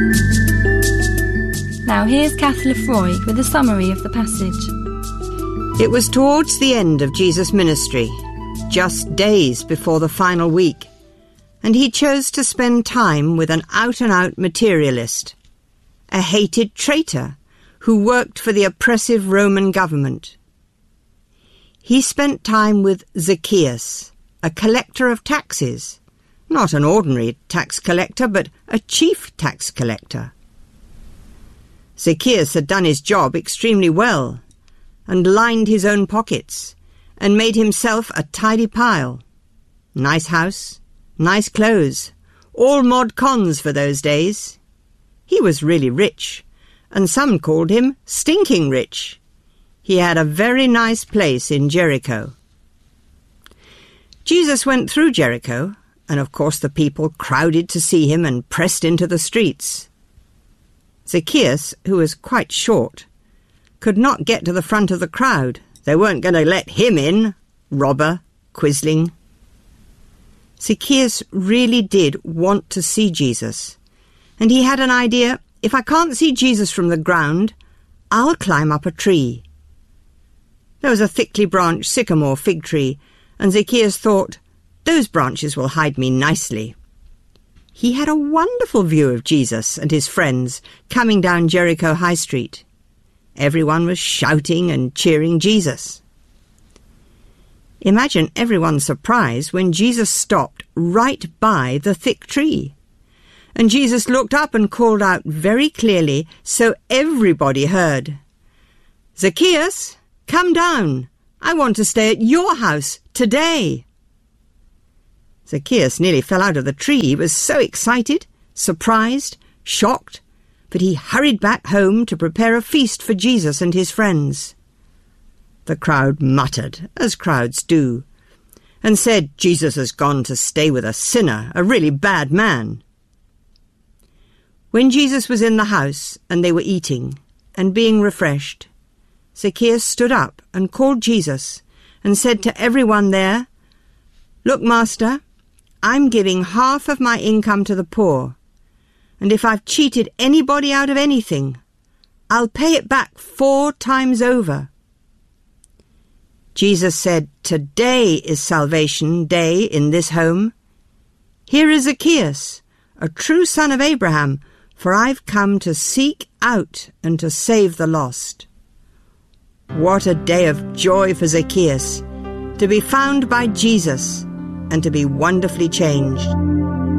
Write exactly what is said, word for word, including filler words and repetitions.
Now here's Kath Lefroy with a summary of the passage. It was towards the end of Jesus' ministry, just days before the final week, and he chose to spend time with an out-and-out materialist, a hated traitor who worked for the oppressive Roman government. He spent time with Zacchaeus, a collector of taxes, not an ordinary tax collector, but a chief tax collector. Zacchaeus had done his job extremely well, and lined his own pockets, and made himself a tidy pile. Nice house, nice clothes, all mod cons for those days. He was really rich, and some called him stinking rich. He had a very nice place in Jericho. Jesus went through Jericho, and of course the people crowded to see him and pressed into the streets. Zacchaeus, who was quite short, could not get to the front of the crowd. They weren't going to let him in, robber, quisling. Zacchaeus really did want to see Jesus, and he had an idea, if I can't see Jesus from the ground, I'll climb up a tree. There was a thickly branched sycamore fig tree, and Zacchaeus thought, those branches will hide me nicely. He had a wonderful view of Jesus and his friends coming down Jericho High Street. Everyone was shouting and cheering Jesus. Imagine everyone's surprise when Jesus stopped right by the thick tree. And Jesus looked up and called out very clearly so everybody heard, "Zacchaeus, come down. I want to stay at your house today." Zacchaeus nearly fell out of the tree. He was so excited, surprised, shocked, but he hurried back home to prepare a feast for Jesus and his friends. The crowd muttered, as crowds do, and said, "Jesus has gone to stay with a sinner, a really bad man." When Jesus was in the house and they were eating and being refreshed, Zacchaeus stood up and called Jesus and said to everyone there, "Look, Master, I'm giving half of my income to the poor, and if I've cheated anybody out of anything, I'll pay it back four times over." Jesus said, "Today is salvation day in this home. Here is Zacchaeus, a true son of Abraham, for I've come to seek out and to save the lost." What a day of joy for Zacchaeus, to be found by Jesus and to be wonderfully changed.